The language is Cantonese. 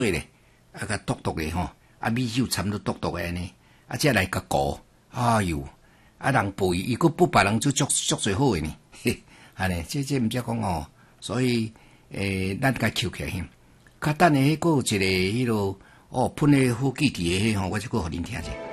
对咧，甲毒毒诶吼，米酒掺到毒毒诶安尼，才来甲糊，哎哟，人背伊佫不别人做足侪好诶呢，嘿，安尼，这毋则讲吼，所以咱甲扣起来，较等诶，佫有一个迄落喷诶火记伫诶，迄吼，我就佫互恁听者。